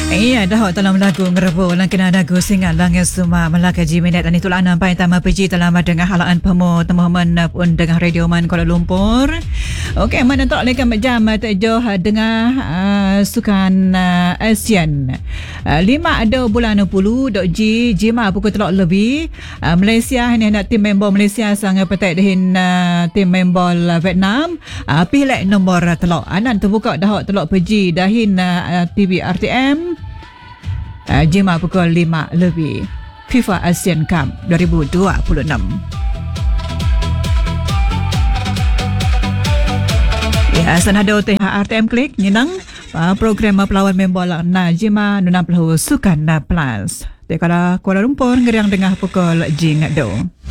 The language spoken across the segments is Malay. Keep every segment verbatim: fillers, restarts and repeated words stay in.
Iya, dah dalam lagu ngerebu lang kena lagu singat lang suma malaka jiminat ani tulan nampai tama peji dalam dengan halaan pemo teman pun dengan radio man Kuala Lumpur. Okey, mana tak leka jam tujuh dengan uh, sukan uh, ASEAN. Uh, lima ada bulan enam puluh dok G jima pukul telok lebih. Uh, Malaysia ni nak tim member Malaysia sangat petai dengan uh, tim member Vietnam. Uh, pilih nombor telok. Anan terbuka dah telok peji dahin uh, T V R T M. Uh, jima pukul lima lebih. FIFA ASEAN Cup dua ribu dua puluh enam. Ya, senada O T H R T M Klik nyenang uh, program pelawan member na jima enam puluh sukan na plus. Dekala Kuala Lumpur ngeriang dengah pukul jing do.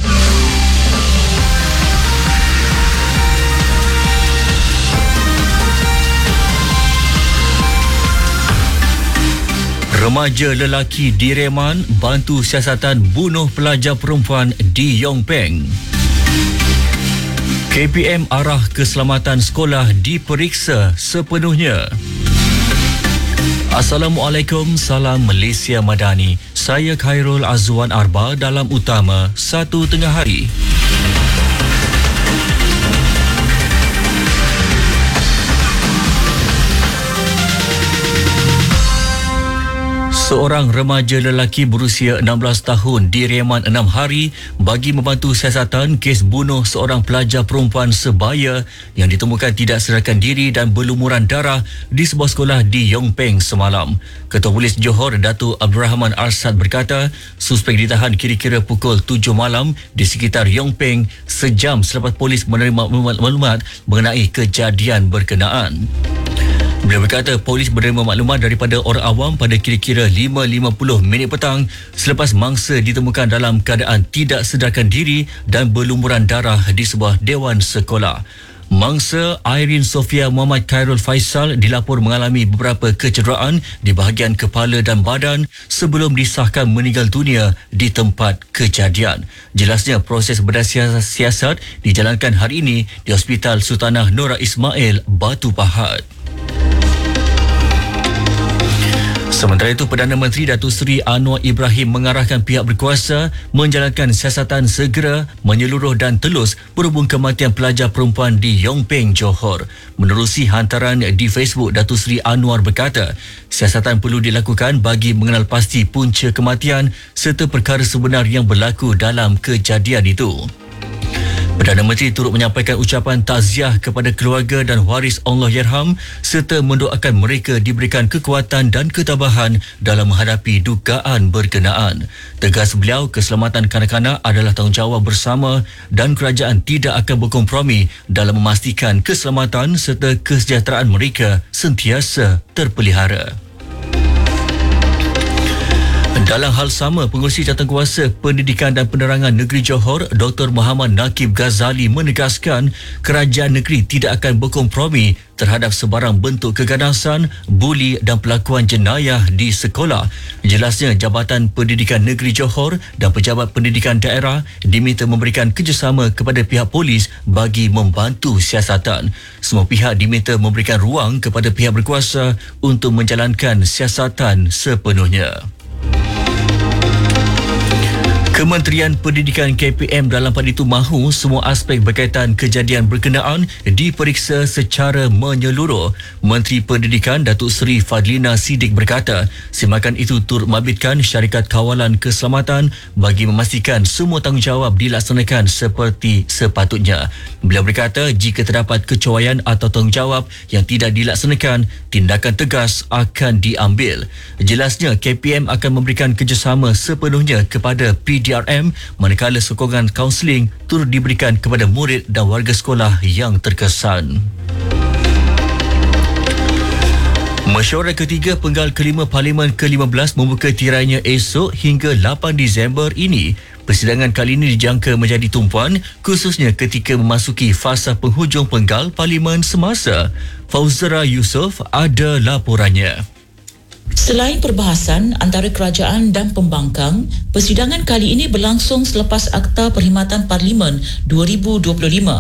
Remaja lelaki di Reman bantu siasatan bunuh pelajar perempuan di Yong Peng. K P M arah keselamatan sekolah diperiksa sepenuhnya. Assalamualaikum, salam Malaysia Madani. Saya Khairul Azwan Arba dalam utama satu tengah hari. Seorang remaja lelaki berusia enam belas tahun direman enam hari bagi membantu siasatan kes bunuh seorang pelajar perempuan sebaya yang ditemukan tidak sedarkan diri dan berlumuran darah di sebuah sekolah di Yong Peng semalam. Ketua Polis Johor, Datuk Abdul Rahman Arsad berkata, suspek ditahan kira-kira pukul tujuh malam di sekitar Yong Peng sejam selepas polis menerima maklumat mengenai kejadian berkenaan. Beliau berkata polis menerima maklumat daripada orang awam pada kira-kira lima lima puluh minit petang selepas mangsa ditemukan dalam keadaan tidak sedarkan diri dan berlumuran darah di sebuah dewan sekolah. Mangsa Irene Sofia Muhammad Khairul Faisal dilapor mengalami beberapa kecederaan di bahagian kepala dan badan sebelum disahkan meninggal dunia di tempat kejadian. Jelasnya proses berdasar siasat dijalankan hari ini di Hospital Sultanah Nora Ismail, Batu Pahat. Sementara itu, Perdana Menteri Datuk Seri Anwar Ibrahim mengarahkan pihak berkuasa menjalankan siasatan segera, menyeluruh dan telus berhubung kematian pelajar perempuan di Yong Peng, Johor. Menerusi hantaran di Facebook, Datuk Seri Anwar berkata, siasatan perlu dilakukan bagi mengenal pasti punca kematian serta perkara sebenar yang berlaku dalam kejadian itu. Perdana Menteri turut menyampaikan ucapan takziah kepada keluarga dan waris Allahyarham serta mendoakan mereka diberikan kekuatan dan ketabahan dalam menghadapi dugaan berkenaan. Tegas beliau, keselamatan kanak-kanak adalah tanggungjawab bersama dan kerajaan tidak akan berkompromi dalam memastikan keselamatan serta kesejahteraan mereka sentiasa terpelihara. Dalam hal sama, Pengerusi Jawatankuasa Pendidikan dan Penerangan Negeri Johor, Doktor Muhammad Nakib Ghazali menegaskan kerajaan negeri tidak akan berkompromi terhadap sebarang bentuk keganasan, buli dan pelakuan jenayah di sekolah. Jelasnya, Jabatan Pendidikan Negeri Johor dan Pejabat Pendidikan Daerah diminta memberikan kerjasama kepada pihak polis bagi membantu siasatan. Semua pihak diminta memberikan ruang kepada pihak berkuasa untuk menjalankan siasatan sepenuhnya. Kementerian Pendidikan K P M dalam pada itu mahu semua aspek berkaitan kejadian berkenaan diperiksa secara menyeluruh. Menteri Pendidikan Datuk Seri Fadlina Siddiq berkata, semakan itu turut membabitkan syarikat kawalan keselamatan bagi memastikan semua tanggungjawab dilaksanakan seperti sepatutnya. Beliau berkata, jika terdapat kecuaian atau tanggungjawab yang tidak dilaksanakan, tindakan tegas akan diambil. Jelasnya, K P M akan memberikan kerjasama sepenuhnya kepada P D R M manakala sokongan kaunseling turut diberikan kepada murid dan warga sekolah yang terkesan. Mesyuarat ketiga penggal kelima Parlimen ke lima belas membuka tirainya esok hingga lapan Disember ini. Persidangan kali ini dijangka menjadi tumpuan khususnya ketika memasuki fasa penghujung penggal Parlimen semasa. Fauzara Yusof ada laporannya. Selain perbahasan antara kerajaan dan pembangkang, persidangan kali ini berlangsung selepas Akta Perkhidmatan Parlimen dua ribu dua puluh lima.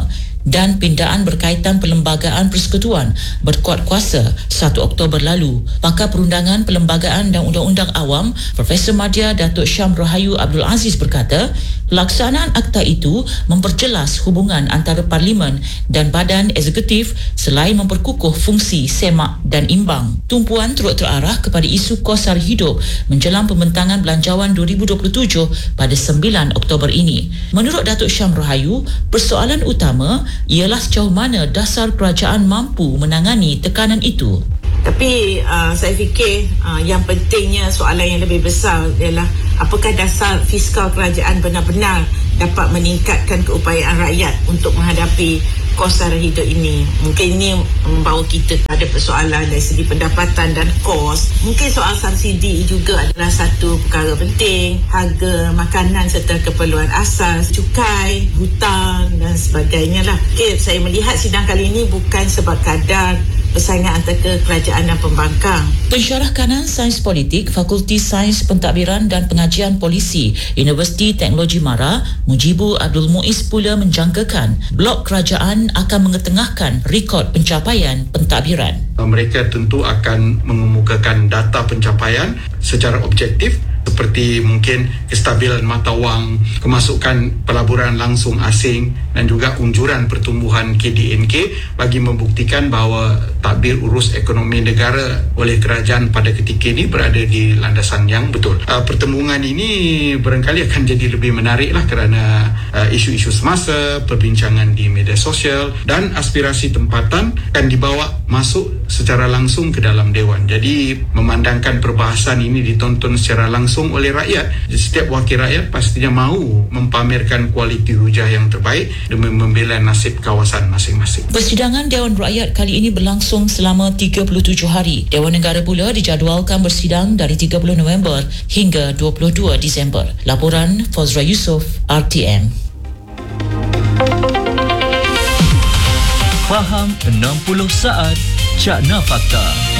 dan pindaan berkaitan Perlembagaan Persekutuan berkuat kuasa satu Oktober lalu. Pakar Perundangan Perlembagaan dan Undang-Undang Awam Profesor Madya Datuk Syam Rahayu Abdul Aziz berkata, pelaksanaan akta itu memperjelas hubungan antara Parlimen dan Badan Eksekutif selain memperkukuh fungsi semak dan imbang. Tumpuan turut terarah kepada isu kos sara hidup menjelang pembentangan Belanjawan dua ribu dua puluh tujuh pada sembilan Oktober ini. Menurut Datuk Syam Rahayu, persoalan utama ialah sejauh mana dasar kerajaan mampu menangani tekanan itu. Tapi uh, saya fikir uh, yang pentingnya soalan yang lebih besar ialah apakah dasar fiskal kerajaan benar-benar dapat meningkatkan keupayaan rakyat untuk menghadapi kos sara hidup ini. Mungkin ini membawa kita pada persoalan dari segi pendapatan dan kos. Mungkin soal subsidi juga adalah satu perkara penting. Harga makanan serta keperluan asas, cukai, hutang dan sebagainya lah. Okay, saya melihat sidang kali ini bukan sebab kadar persaingan antara kerajaan dan pembangkang. Pensyarah kanan Sains Politik Fakulti Sains Pentadbiran dan Pengajian Polisi Universiti Teknologi Mara, Mujibu Abdul Muiz pula menjangkakan blok kerajaan akan mengetengahkan rekod pencapaian pentadbiran. Mereka tentu akan mengemukakan data pencapaian secara objektif seperti mungkin kestabilan mata wang, kemasukan pelaburan langsung asing dan juga unjuran pertumbuhan K D N K bagi membuktikan bahawa tadbir urus ekonomi negara oleh kerajaan pada ketika ini berada di landasan yang betul. Uh, pertemuan ini barangkali akan jadi lebih menarik lah kerana uh, isu-isu semasa, perbincangan di media sosial dan aspirasi tempatan akan dibawa masuk secara langsung ke dalam Dewan. Jadi memandangkan perbahasan ini ditonton secara langsung oleh rakyat, setiap wakil rakyat pastinya mahu mempamerkan kualiti hujah yang terbaik demi membela nasib kawasan masing-masing. Persidangan Dewan Rakyat kali ini berlangsung selama tiga puluh tujuh hari. Dewan Negara pula dijadualkan bersidang dari tiga puluh November hingga dua puluh dua Disember. Laporan Fozra Yusof, R T M. Faham enam puluh saat Cakna Fakta.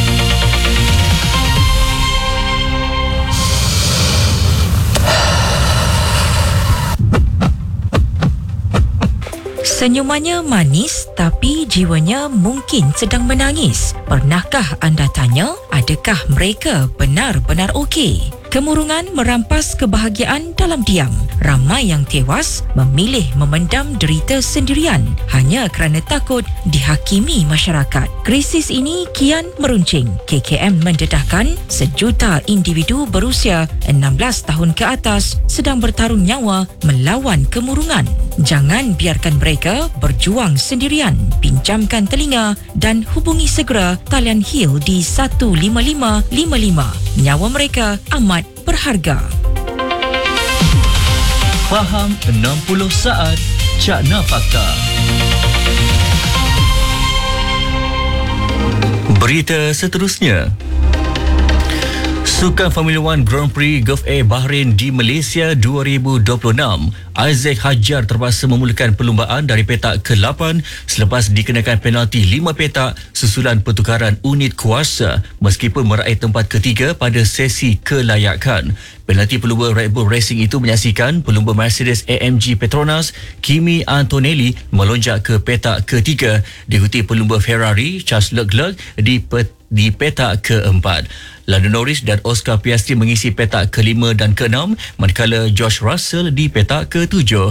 Senyumannya manis tapi jiwanya mungkin sedang menangis. Pernahkah anda tanya, adakah mereka benar-benar okey? Kemurungan merampas kebahagiaan dalam diam. Ramai yang tewas memilih memendam derita sendirian hanya kerana takut dihakimi masyarakat. Krisis ini kian meruncing. K K M mendedahkan sejuta individu berusia enam belas tahun ke atas sedang bertarung nyawa melawan kemurungan. Jangan biarkan mereka berjuang sendirian. Pinjamkan telinga dan hubungi segera talian Hill di satu lima lima lima lima. Nyawa mereka amat berharga. Faham enam puluh saat Cakna Fakta. Berita seterusnya. Sukan Formula One Grand Prix Gulf Air Bahrain di Malaysia dua ribu dua puluh enam, Isaac Hajar terpaksa memulakan perlumbaan dari petak ke lapan selepas dikenakan penalti lima petak susulan pertukaran unit kuasa meskipun meraih tempat ketiga pada sesi kelayakan. Penalti pelumba Red Bull Racing itu menyaksikan pelumba Mercedes A M G Petronas Kimi Antonelli melonjak ke petak ketiga, diikuti pelumba Ferrari Charles Leclerc di pet di petak keempat. Lando Norris dan Oscar Piastri mengisi petak kelima dan keenam, manakala George Russell di petak ketujuh.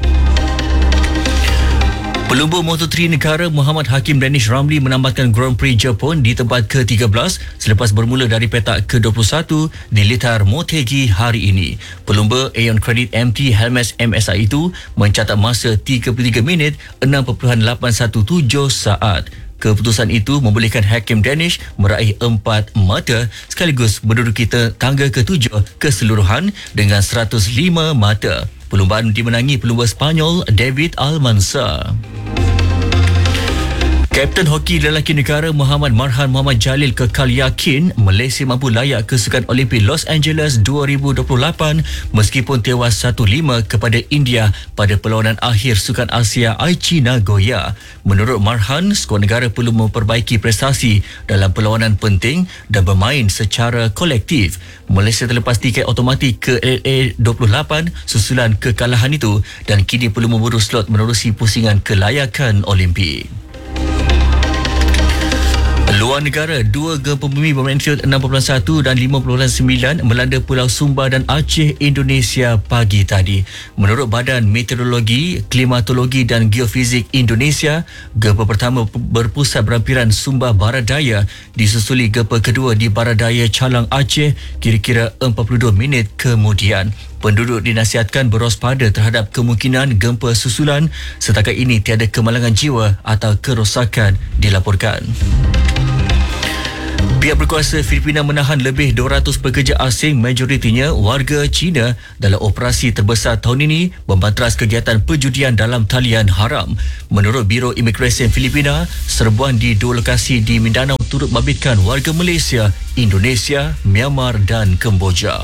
Pelumba Moto tiga negara Muhammad Hakim Danish Ramli menambahkan Grand Prix Jepun di tempat ke tiga belas selepas bermula dari petak ke dua puluh satu di litar Motegi hari ini. Pelumba Aeon Credit M T Helmets M S I itu mencatat masa tiga puluh tiga minit enam perpuluhan lapan satu tujuh saat. Keputusan itu membolehkan Hakim Danish meraih empat mata sekaligus menduduki tangga ketujuh keseluruhan dengan seratus lima mata. Perlumbaan dimenangi pelumba Spanyol David Almanza. Kapten hoki lelaki negara Muhammad Marhan Muhammad Jalil kekal yakin Malaysia mampu layak ke Sukan Olimpik Los Angeles dua ribu dua puluh lapan meskipun tewas satu lima kepada India pada perlawanan akhir Sukan Asia Aichi Nagoya. Menurut Marhan, skuad negara perlu memperbaiki prestasi dalam perlawanan penting dan bermain secara kolektif. Malaysia terlepas tiket automatik ke L A dua puluh lapan susulan kekalahan itu dan kini perlu memburu slot menerusi pusingan kelayakan Olimpik. Luar negara, dua gempa bumi bermagnitudo enam perpuluhan satu dan lima perpuluhan sembilan melanda Pulau Sumba dan Aceh, Indonesia pagi tadi. Menurut Badan Meteorologi, Klimatologi dan Geofizik Indonesia, gempa pertama berpusat berampiran Sumba Barat Daya disusuli gempa kedua di Barat Daya Calang, Aceh kira-kira empat puluh dua minit kemudian. Penduduk dinasihatkan berwaspada terhadap kemungkinan gempa susulan. Setakat ini tiada kemalangan jiwa atau kerosakan dilaporkan. Pihak berkuasa Filipina menahan lebih dua ratus pekerja asing, majoritinya warga Cina, dalam operasi terbesar tahun ini membantras kegiatan perjudian dalam talian haram. Menurut Biro Imigresen Filipina, serbuan di dua lokasi di Mindanao turut membabitkan warga Malaysia, Indonesia, Myanmar dan Kemboja.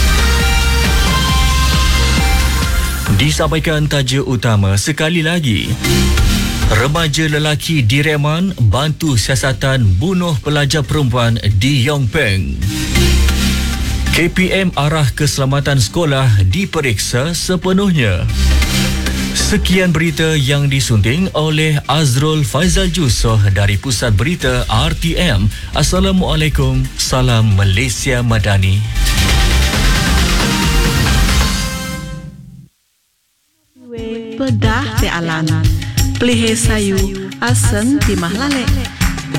Disampaikan tajuk utama sekali lagi. Remaja lelaki di Reman bantu siasatan bunuh pelajar perempuan di Yong Peng. K P M arah keselamatan sekolah diperiksa sepenuhnya. Sekian berita yang disunting oleh Azrul Faizal Jusoh dari Pusat Berita R T M. Assalamualaikum, salam Malaysia Madani. Pedah te alan, pelihe sayu, aseng timah lalek.